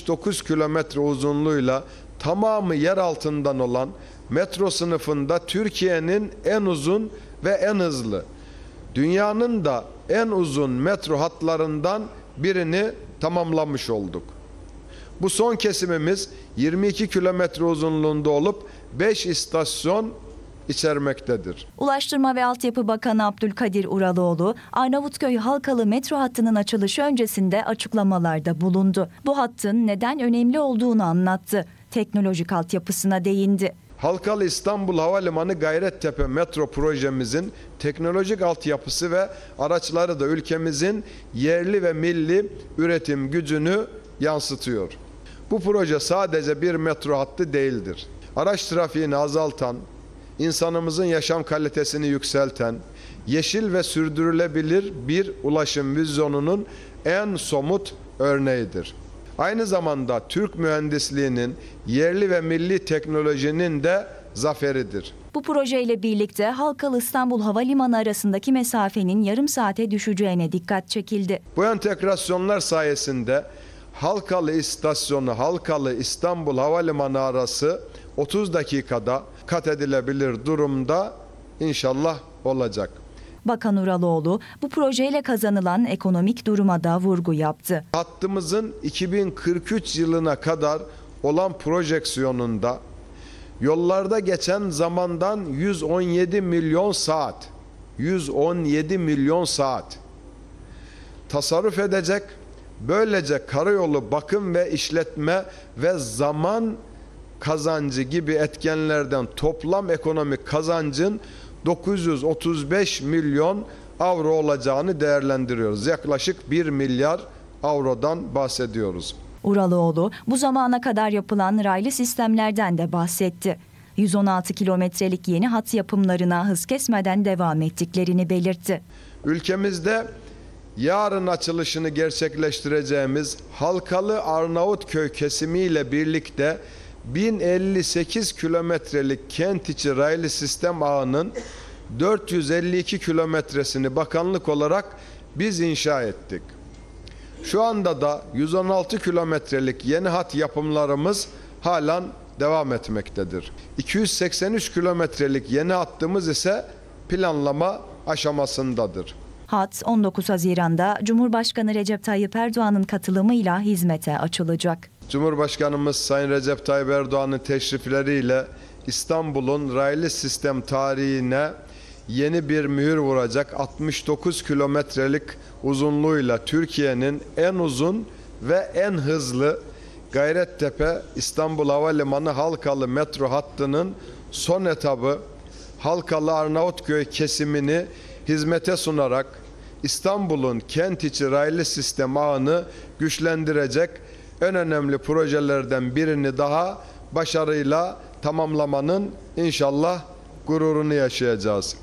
69 kilometre uzunluğuyla tamamı yer altından olan metro sınıfında Türkiye'nin en uzun ve en hızlı, dünyanın da en uzun metro hatlarından birini tamamlamış olduk. Bu son kesimimiz 22 kilometre uzunluğunda olup 5 istasyon içermektedir. Ulaştırma ve Altyapı Bakanı Abdülkadir Uraloğlu, Arnavutköy Halkalı metro hattının açılışı öncesinde açıklamalarda bulundu. Bu hattın neden önemli olduğunu anlattı. Teknolojik altyapısına değindi. Halkalı İstanbul Havalimanı Gayrettepe metro projemizin teknolojik altyapısı ve araçları da ülkemizin yerli ve milli üretim gücünü yansıtıyor. Bu proje sadece bir metro hattı değildir. Araç trafiğini azaltan, insanımızın yaşam kalitesini yükselten, yeşil ve sürdürülebilir bir ulaşım vizyonunun en somut örneğidir. Aynı zamanda Türk mühendisliğinin, yerli ve milli teknolojinin de zaferidir. Bu projeyle birlikte Halkalı İstanbul Havalimanı arasındaki mesafenin yarım saate düşeceğine dikkat çekildi. Bu entegrasyonlar sayesinde Halkalı istasyonu Halkalı İstanbul Havalimanı arası 30 dakikada kat edilebilir durumda inşallah olacak. Bakan Uraloğlu bu projeyle kazanılan ekonomik duruma da vurgu yaptı. Hattımızın 2043 yılına kadar olan projeksiyonunda yollarda geçen zamandan 117 milyon saat tasarruf edecek. Böylece karayolu bakım ve işletme ve zaman kazancı gibi etkenlerden toplam ekonomik kazancın 935 milyon avro olacağını değerlendiriyoruz. Yaklaşık 1 milyar avrodan bahsediyoruz. Uraloğlu bu zamana kadar yapılan raylı sistemlerden de bahsetti. 116 kilometrelik yeni hat yapımlarına hız kesmeden devam ettiklerini belirtti. Ülkemizde yarın açılışını gerçekleştireceğimiz Halkalı Arnavutköy kesimiyle birlikte 1058 kilometrelik kent içi raylı sistem ağının 452 kilometresini bakanlık olarak biz inşa ettik. Şu anda da 116 kilometrelik yeni hat yapımlarımız halen devam etmektedir. 283 kilometrelik yeni hattımız ise planlama aşamasındadır. Hat 19 Haziran'da Cumhurbaşkanı Recep Tayyip Erdoğan'ın katılımıyla hizmete açılacak. Cumhurbaşkanımız Sayın Recep Tayyip Erdoğan'ın teşrifleriyle İstanbul'un raylı sistem tarihine yeni bir mühür vuracak 69 kilometrelik uzunluğuyla Türkiye'nin en uzun ve en hızlı Gayrettepe İstanbul Havalimanı Halkalı metro hattının son etabı Halkalı Arnavutköy kesimini hizmete sunarak İstanbul'un kent içi raylı sistem ağını güçlendirecek en önemli projelerden birini daha başarıyla tamamlamanın inşallah gururunu yaşayacağız.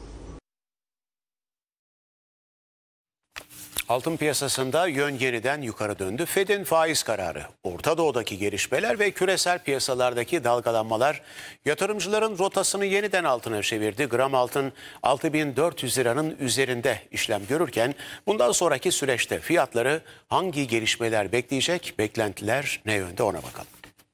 Altın piyasasında yön yeniden yukarı döndü. Fed'in faiz kararı, Orta Doğu'daki gelişmeler ve küresel piyasalardaki dalgalanmalar yatırımcıların rotasını yeniden altına çevirdi. Gram altın 6.400 liranın üzerinde işlem görürken bundan sonraki süreçte fiyatları hangi gelişmeler bekleyecek, beklentiler ne yönde ona bakalım.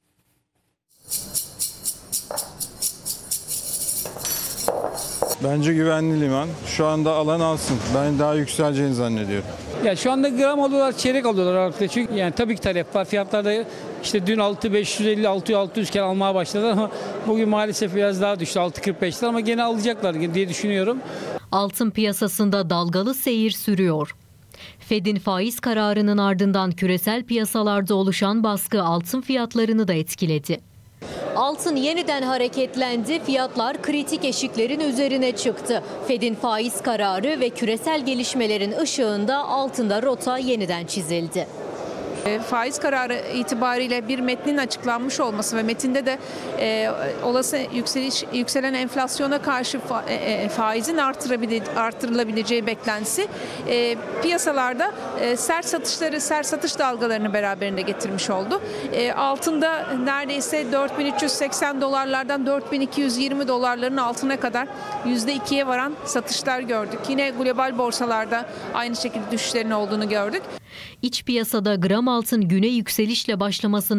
Bence güvenli liman. Şu anda alan alsın. Ben daha yükseleceğini zannediyorum. Ya şu anda gram alıyorlar, çeyrek alıyorlar artık. Çünkü yani tabii ki talep var. Fiyatlarda işte dün 6.550, 6.600 kere almaya başladılar ama bugün maalesef biraz daha düştü 6.45'ler ama gene alacaklar diye düşünüyorum. Altın piyasasında dalgalı seyir sürüyor. Fed'in faiz kararının ardından küresel piyasalarda oluşan baskı altın fiyatlarını da etkiledi. Altın yeniden hareketlendi, fiyatlar kritik eşiklerin üzerine çıktı. Fed'in faiz kararı ve küresel gelişmelerin ışığında altında rota yeniden çizildi. Faiz kararı itibariyle bir metnin açıklanmış olması ve metinde de olası yükselen enflasyona karşı faizin artırılabileceği beklentisi piyasalarda sert satış dalgalarını beraberinde getirmiş oldu. Altında neredeyse 4.380 dolarlardan 4.220 dolarların altına kadar %2'ye varan satışlar gördük. Yine global borsalarda aynı şekilde düşüşlerin olduğunu gördük. İç piyasada gram altın güne yükselişle başlamasının